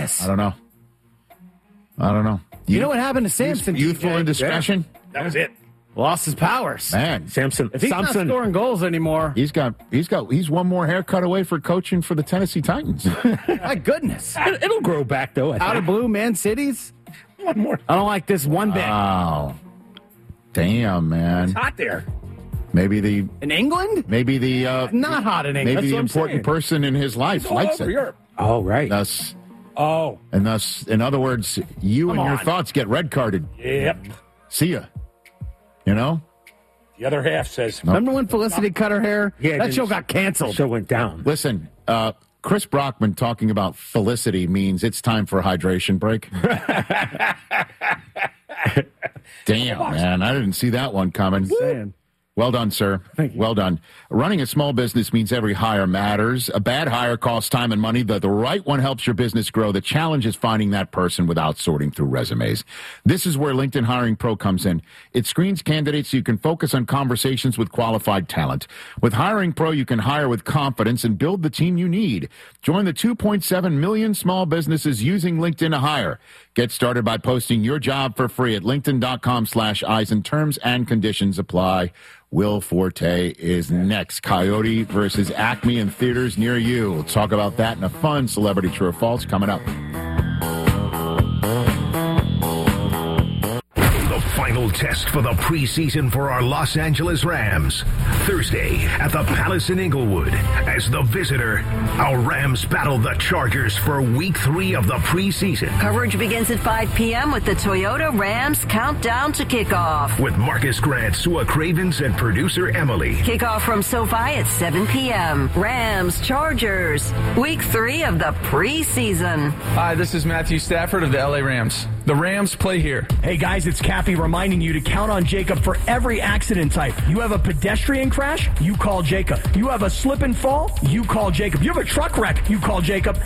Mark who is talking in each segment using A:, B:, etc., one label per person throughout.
A: goodness.
B: I don't know.
A: You know what happened to Samson?
B: Youthful
A: TJ?
B: indiscretion?
C: Yeah, that was it.
A: Lost his powers.
B: Man,
C: Samson.
A: If he's not scoring goals anymore.
B: He's one more haircut away for coaching for the Tennessee Titans.
A: My goodness.
C: It'll grow back, though.
A: Out of blue, Man Cities?
C: One more.
A: I don't like this one bit.
B: Wow. Damn, man.
C: It's hot there.
B: Maybe
A: In England? Not hot in England.
B: maybe
C: That's
B: the
C: what I'm
B: important
C: saying.
B: person in his life
C: All
B: likes
C: over
B: it.
C: Europe. Oh, right.
B: Thus,
C: Oh.
B: in other words, you
C: Come
B: and your
C: on.
B: thoughts get red carded.
C: Yep.
B: See ya. You know?
C: The other half says.
A: Remember when Felicity cut her hair?
C: Yeah,
A: that
C: then
A: show got canceled.
C: Show went down.
B: Listen, Chris Brockman talking about Felicity means it's time for a hydration break. Damn, man. I didn't see that one coming.
A: Saying.
B: Well done, sir.
A: Thank you.
B: Well done. Running a small business means every hire matters. A bad hire costs time and money, but the right one helps your business grow. The challenge is finding that person without sorting through resumes. This is where LinkedIn Hiring Pro comes in. It screens candidates so you can focus on conversations with qualified talent. With Hiring Pro, you can hire with confidence and build the team you need. Join the 2.7 million small businesses using LinkedIn to hire. Get started by posting your job for free at linkedin.com/Eisen. Terms and conditions apply. Will Forte is next. Coyote versus Acme in theaters near you. We'll talk about that in a fun Celebrity True or False coming up.
D: The final test for the preseason for our Los Angeles Rams. Thursday at the Palace in Inglewood. As the visitor, our Rams battle the Chargers for Week 3 of the preseason.
E: Coverage begins at 5 p.m. with the Toyota Rams countdown to kickoff.
D: With Marcus Grant, Sua Cravens, and producer Emily.
E: Kickoff from SoFi at 7 p.m. Rams, Chargers, Week 3 of the preseason.
F: Hi, this is Matthew Stafford of the LA Rams. The Rams play here.
G: Hey guys, it's Cappy reminding you to count on Jacob for every accident type. You have a pedestrian crash? You call Jacob. You have a slip and fall? You call Jacob. You have a truck wreck? You call Jacob.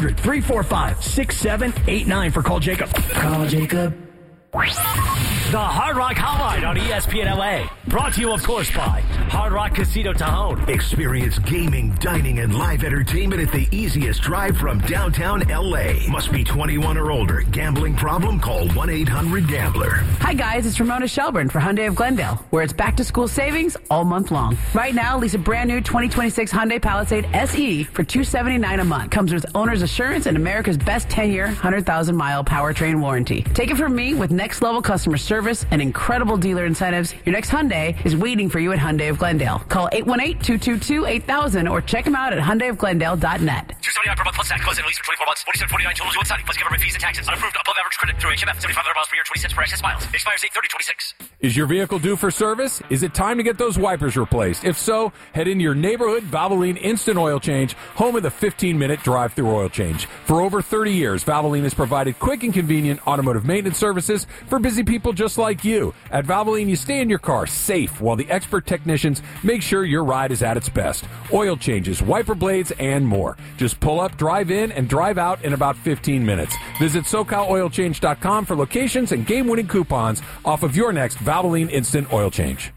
G: 800-345-6789 for Call Jacob. Call Jacob.
H: The Hard Rock Hotline on ESPN LA. Brought to you, of course, by Hard Rock Casino Tajon.
D: Experience gaming, dining, and live entertainment at the easiest drive from downtown LA. Must be 21 or older. Gambling problem? Call 1-800-GAMBLER.
I: Hi guys, it's Ramona Shelburne for Hyundai of Glendale, where it's back to school savings all month long. Right now, lease a brand new 2026 Hyundai Palisade SE for $279 a month. Comes with owner's assurance and America's best 10-year, 100,000-mile powertrain warranty. Take it from me, with next level customer service and incredible dealer incentives, your next Hyundai is waiting for you at Hyundai of Glendale. Call 818-222-8000 or check them out at HyundaiofGlendale.net.
H: $279 per month plus tax. Close in lease for 24 months. $47.49 total due on signing. Plus government fees and taxes. Unapproved above average credit through HMF. 7,500 miles per year. 20 cents per excess miles. Expires 8/30/26.
J: Is your vehicle due for service? Is it time to get those wipers replaced? If so, head into your neighborhood Valvoline Instant Oil Change, home of the 15-minute drive-through oil change. For over 30 years, Valvoline has provided quick and convenient automotive maintenance services for busy people just like you. At Valvoline, you stay in your car safe while the expert technicians make sure your ride is at its best. Oil changes, wiper blades, and more. Just pull up, drive in, and drive out in about 15 minutes. Visit SoCalOilChange.com for locations and game-winning coupons off of your next Valvoline Instant Oil Change.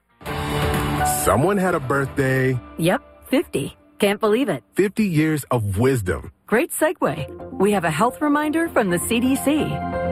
K: Someone had a birthday.
L: Yep, 50. Can't believe it.
K: 50 years of wisdom.
L: Great segue. We have a health reminder from the CDC.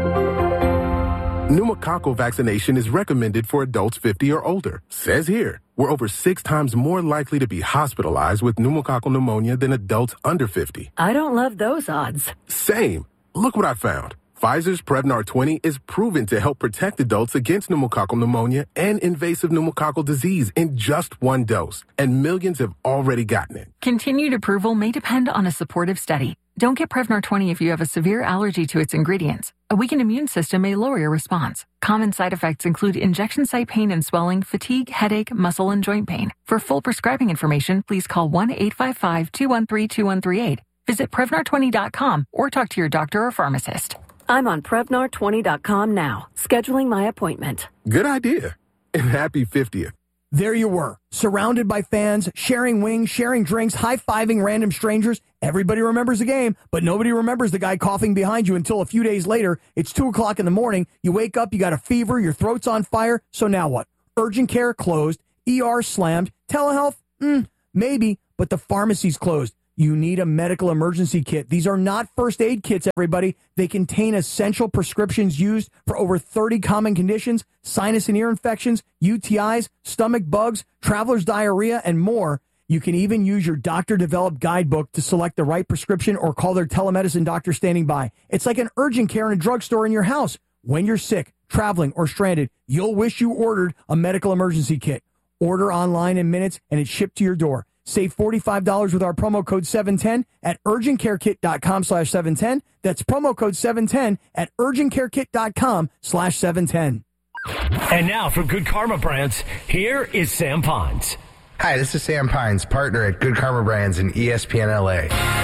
K: Pneumococcal vaccination is recommended for adults 50 or older. Says here, we're over 6 times more likely to be hospitalized with pneumococcal pneumonia than adults under 50.
L: I don't love those odds.
K: Same. Look what I found. Pfizer's Prevnar 20 is proven to help protect adults against pneumococcal pneumonia and invasive pneumococcal disease in just 1 dose, and millions have already gotten it.
M: Continued approval may depend on a supportive study. Don't get Prevnar 20 if you have a severe allergy to its ingredients. A weakened immune system may lower your response. Common side effects include injection site pain and swelling, fatigue, headache, muscle, and joint pain. For full prescribing information, please call 1-855-213-2138. Visit Prevnar20.com or talk to your doctor or pharmacist.
L: I'm on Prevnar20.com now, scheduling my appointment.
K: Good idea. And happy 50th.
G: There you were, surrounded by fans, sharing wings, sharing drinks, high-fiving random strangers. Everybody remembers the game, but nobody remembers the guy coughing behind you until a few days later. It's 2 o'clock in the morning. You wake up, you got a fever, your throat's on fire. So now what? Urgent care closed, ER slammed, telehealth? Maybe, but the pharmacy's closed. you need a medical emergency kit. These are not first aid kits, everybody. They contain essential prescriptions used for over 30 common conditions, sinus and ear infections, UTIs, stomach bugs, traveler's diarrhea, and more. You can even use your doctor-developed guidebook to select the right prescription or call their telemedicine doctor standing by. It's like an urgent care in a drugstore in your house. When you're sick, traveling, or stranded, you'll wish you ordered a medical emergency kit. Order online in minutes, and it's shipped to your door. Save $45 with our promo code 710 at urgentcarekit.com/710. That's promo code 710 at urgentcarekit.com/710.
N: And now for Good Karma Brands, here is Sam Pines.
O: Hi, this is Sam Pines, partner at Good Karma Brands in ESPN LA.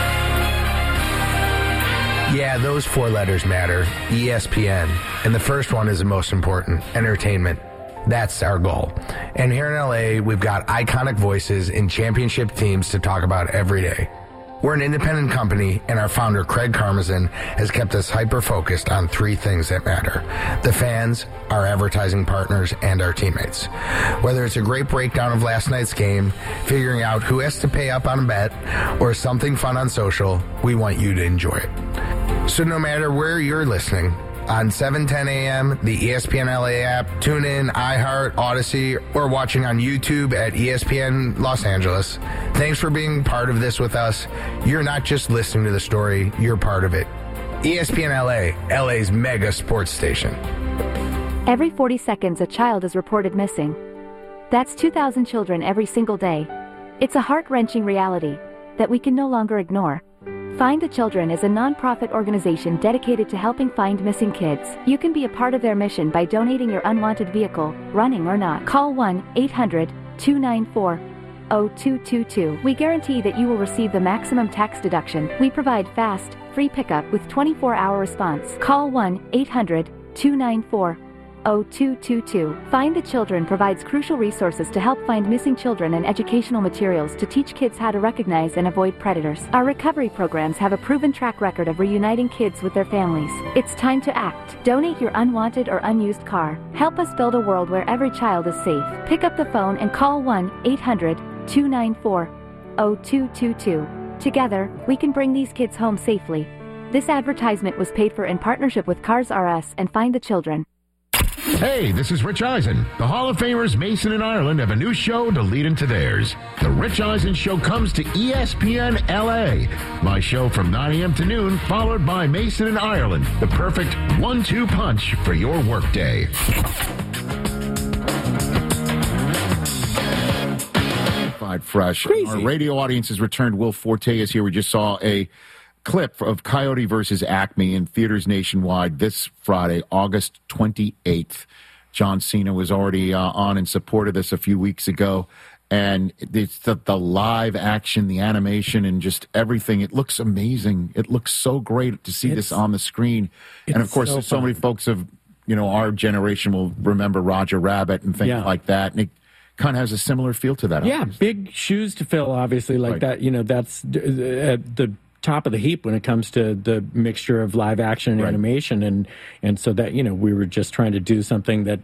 O: Yeah, those 4 letters matter, ESPN. And the first one is the most important, entertainment. That's our goal. And here in LA, we've got iconic voices in championship teams to talk about every day. We're an independent company, and our founder, Craig Karmazin, has kept us hyper-focused on 3 things that matter: the fans, our advertising partners, and our teammates. Whether it's a great breakdown of last night's game, figuring out who has to pay up on a bet, or something fun on social, we want you to enjoy it. So no matter where you're listening, on 7:10 a.m., the ESPN LA app, TuneIn, iHeart, Odyssey, or watching on YouTube at ESPN Los Angeles. Thanks for being part of this with us. You're not just listening to the story, you're part of it. ESPN LA, LA's mega sports station.
P: Every 40 seconds, a child is reported missing. That's 2,000 children every single day. It's a heart-wrenching reality that we can no longer ignore. Find the Children is a non-profit organization dedicated to helping find missing kids. You can be a part of their mission by donating your unwanted vehicle, running or not. Call 1-800-294-0222. We guarantee that you will receive the maximum tax deduction. We provide fast, free pickup with 24-hour response. Call 1-800-294-0222. Find the Children provides crucial resources to help find missing children and educational materials to teach kids how to recognize and avoid predators. Our recovery programs have a proven track record of reuniting kids with their families. It's time to act. Donate your unwanted or unused car. Help us build a world where every child is safe. Pick up the phone and call 1-800-294-0222. Together, we can bring these kids home safely. This advertisement was paid for in partnership with Cars R Us and Find the Children.
B: Hey, this is Rich Eisen. The Hall of Famers Mason and Ireland have a new show to lead into theirs. The Rich Eisen Show comes to ESPN LA. My show from 9 a.m. to noon, followed by Mason and Ireland. The perfect 1-2 punch for your workday. Fresh.
C: Crazy.
B: Our radio audience has returned. Will Forte is here. We just saw a clip of Coyote versus Acme in theaters nationwide this Friday, August 28th. John Cena was already on and supported this a few weeks ago. And it's the live action, the animation, and just everything. It looks amazing. It looks so great to see this on the screen. And, of course, so many folks of, our generation will remember Roger Rabbit and things like that. And it kind of has a similar feel to that.
C: Yeah, big shoes to fill, obviously, like that. That's at the top of the heap when it comes to the mixture of live action and animation, and so that we were just trying to do something that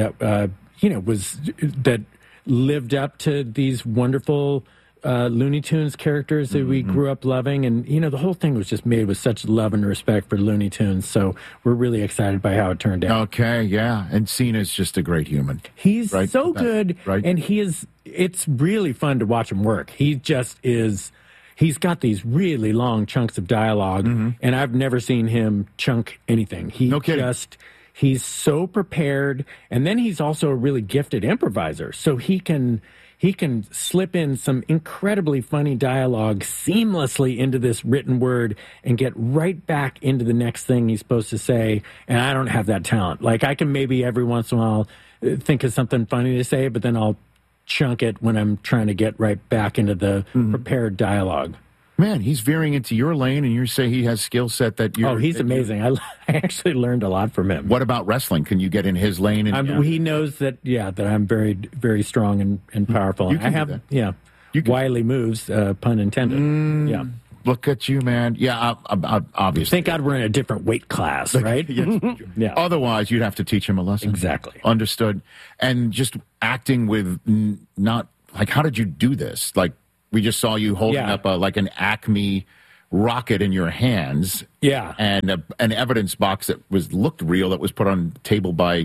C: lived up to these wonderful Looney Tunes characters that we grew up loving, and the whole thing was just made with such love and respect for Looney Tunes. So we're really excited by how it turned out.
B: Okay, yeah, and Cena's just a great human.
C: He's so good, and it's really fun to watch him work. He just is. He's got these really long chunks of dialogue, and I've never seen him chunk anything. No kidding. He's so prepared, and then he's also a really gifted improviser. So he can slip in some incredibly funny dialogue seamlessly into this written word and get right back into the next thing he's supposed to say. And I don't have that talent. Like, I can maybe every once in a while think of something funny to say, but then I'll chunk it when I'm trying to get right back into the prepared dialogue.
B: Man, he's veering into your lane, and you say he has skill set that you.
C: Oh, he's amazing. I actually learned a lot from him.
B: What about wrestling? Can you get in his lane? And,
C: He knows that. That I'm very, very strong and powerful.
B: You can
C: I have
B: do that.
C: wily moves, pun intended.
B: Look at you, man. Yeah, obviously.
C: Thank God we're in a different weight class, right?
B: Yeah. Otherwise, you'd have to teach him a lesson.
C: Exactly.
B: Understood. And just acting with not, like, how did you do this? Like, we just saw you holding up like an Acme rocket in your hands.
C: Yeah.
B: And an evidence box that looked real that was put on the table by,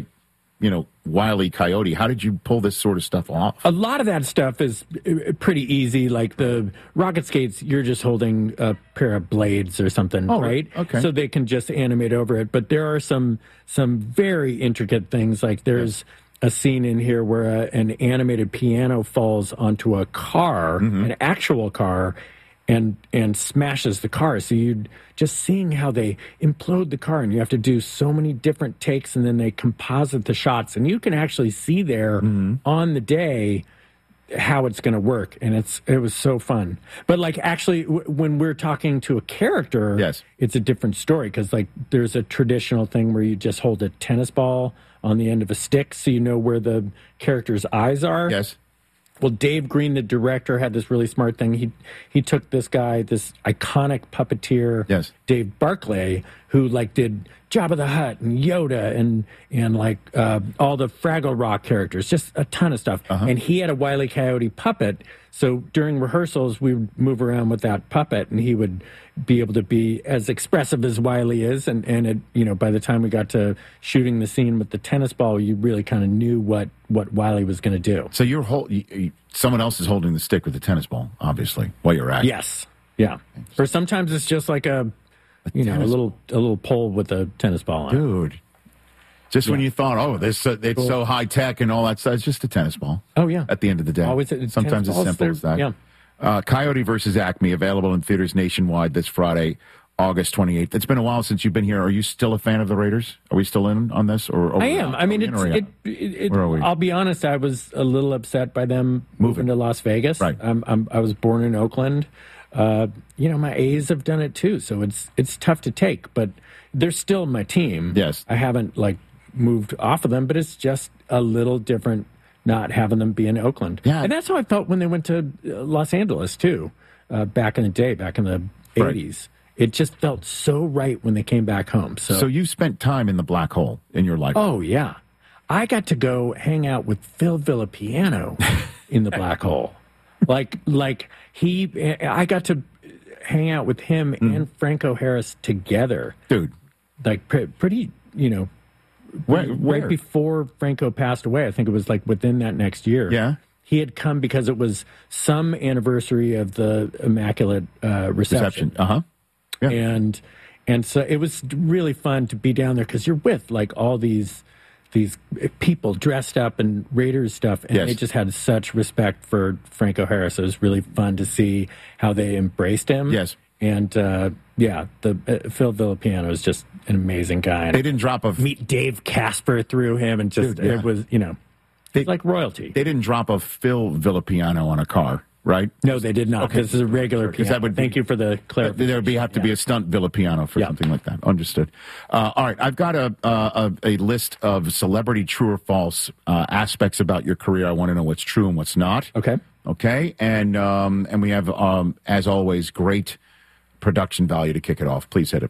B: Wile E. Coyote. How did you pull this sort of stuff off?
C: A lot of that stuff is pretty easy. Like the rocket skates, you're just holding a pair of blades or something, right?
B: Okay.
C: So they can just animate over it. But there are some very intricate things. Like there's a scene in here where an animated piano falls onto a car, an actual car, and smashes the car. So you're just seeing how they implode the car, and you have to do so many different takes, and then they composite the shots, and you can actually see there on the day how it's going to work, and it was so fun. But like actually, when we're talking to a character, it's a different story because like there's a traditional thing where you just hold a tennis ball on the end of a stick, so you know where the character's eyes are.
B: Yes.
C: Well, Dave Green, the director, had this really smart thing. He took this guy, this iconic puppeteer, Dave Barclay, who like did Jabba the Hutt and Yoda and like all the Fraggle Rock characters, just a ton of stuff. And he had a Wile E. Coyote puppet. So during rehearsals, we would move around with that puppet, and he would be able to be as expressive as Wile E. is. And it, by the time we got to shooting the scene with the tennis ball, you really kind of knew what Wile E. was going to do.
B: So someone else is holding the stick with the tennis ball, obviously, while you're acting.
C: Yes. Yeah. Or sometimes it's just like a little pole with a tennis ball on it.
B: Dude. Just when you thought, it's so high tech and all that stuff, it's just a tennis ball.
C: Oh, yeah.
B: At the end of the day.
C: Always
B: sometimes it's simple as that.
C: Yeah.
B: Coyote versus Acme, available in theaters nationwide this Friday, August 28th. It's been a while since you've been here. Are you still a fan of the Raiders? Are we still in on this? Or
C: I am. I mean, I'll be honest, I was a little upset by them moving to Las Vegas.
B: Right.
C: I was born in Oakland. My A's have done it too, so it's tough to take, but they're still my team.
B: Yes.
C: I haven't moved off of them, but it's just a little different not having them be in Oakland.
B: Yeah.
C: And that's how I felt when they went to Los Angeles too, back in the day, back in the 80s. It just felt so right when they came back home.
B: So you spent time in the black hole in your life.
C: Oh, yeah. I got to go hang out with Phil Villapiano in the black hole. I got to hang out with him and Franco Harris together.
B: Dude.
C: Like pretty, right before Franco passed away. I think it was like within that next year.
B: Yeah.
C: He had come because it was some anniversary of the Immaculate Reception.
B: Uh-huh. Yeah.
C: And so it was really fun to be down there because you're with like all these people dressed up in Raiders stuff, and they just had such respect for Franco Harris. It was really fun to see how they embraced him.
B: Yes.
C: And Phil Villapiano is just an amazing guy.
B: They didn't drop
C: meet Dave Casper through him, and just it was like royalty.
B: They didn't drop a Phil Villapiano on a car, right?
C: No, they did not.
B: Okay.
C: This is a regular piano. Thank you for the clarification.
B: There would have to be a stunt Villapiano for something like that. Understood. All right, I've got a list of celebrity true or false aspects about your career. I want to know what's true and what's not.
C: Okay,
B: and we have, as always, great production value to kick it off. Please hit it.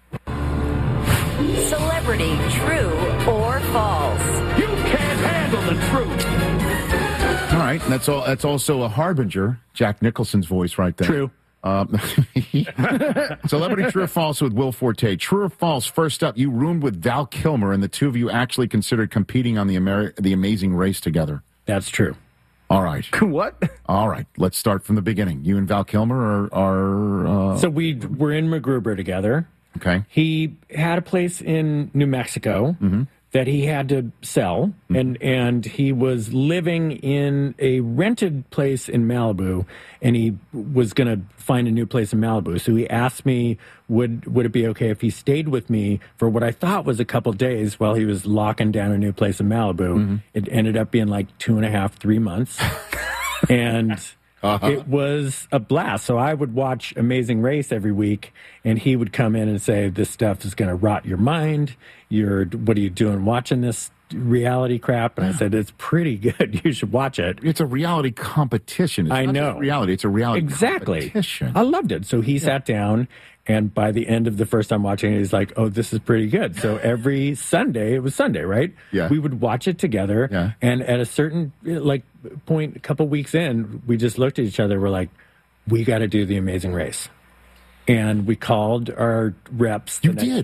E: Celebrity true or false?
N: You can't handle the truth.
B: All right, and that's also a harbinger. Jack Nicholson's voice right there.
C: True.
B: Celebrity true or false with Will Forte. True or false? First up, you roomed with Val Kilmer, and the two of you actually considered competing on the Amazing Race together.
C: That's true.
B: All right.
A: What?
B: All right. Let's start from the beginning. You and Val Kilmer are
C: So we were in MacGruber together.
B: Okay.
C: He had a place in New Mexico that he had to sell, and he was living in a rented place in Malibu, and he was going to find a new place in Malibu. So he asked me, would it be okay if he stayed with me for what I thought was a couple days while he was locking down a new place in Malibu. It ended up being like 2.5, 3 months. And it was a blast. So I would watch Amazing Race every week, and he would come in and say, this stuff is going to rot your mind. What are you doing watching this reality crap? And I said, it's pretty good. You should watch it.
B: It's a reality competition. It's
C: I
B: not
C: know.
B: just reality. It's a reality competition.
C: I loved it. So he sat down, and by the end of the first time watching it, he's like, oh, this is pretty good. So every Sunday, it was Sunday, right?
B: Yeah.
C: We would watch it together.
B: Yeah.
C: And at a certain point, a couple weeks in, we just looked at each other. We're like, we got to do the Amazing Race. And we called our reps.
B: You did?